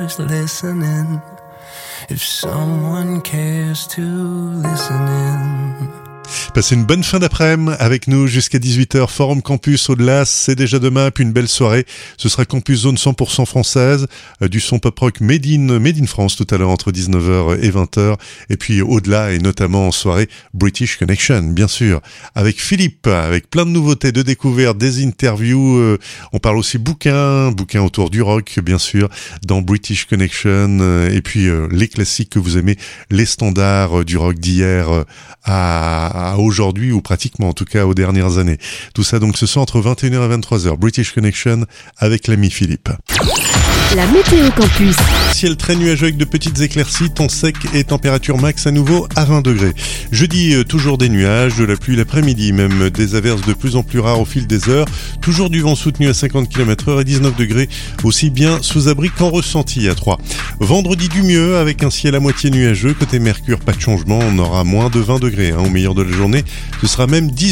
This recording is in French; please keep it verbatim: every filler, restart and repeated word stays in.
who's listening, if someone cares to listen in. Passez une bonne fin d'après-midi avec nous jusqu'à dix-huit heures. Forum Campus au-delà, c'est déjà demain, puis une belle soirée. Ce sera Campus Zone cent pour cent française, euh, du son pop rock made in, made in France tout à l'heure entre dix-neuf heures et vingt heures. Et puis au-delà, et notamment en soirée, British Connection, bien sûr. Avec Philippe, avec plein de nouveautés, de découvertes, des interviews. Euh, on parle aussi bouquins, bouquins autour du rock, bien sûr, dans British Connection. Euh, et puis euh, les classiques que vous aimez, les standards euh, du rock d'hier euh, à, à aujourd'hui, ou pratiquement en tout cas aux dernières années. Tout ça donc ce soir entre vingt et une heures et vingt-trois heures. British Connection avec l'ami Philippe. La météo campus. Ciel très nuageux avec de petites éclaircies, temps sec et température max à nouveau à vingt degrés. Jeudi, euh, toujours des nuages, de la pluie l'après-midi, même des averses de plus en plus rares au fil des heures. Toujours du vent soutenu à cinquante kilomètres heure et dix-neuf degrés, aussi bien sous abri qu'en ressenti à Troyes. Vendredi du mieux avec un ciel à moitié nuageux. Côté Mercure, pas de changement, on aura moins de vingt degrés hein, au meilleur de la journée. Ce sera même dix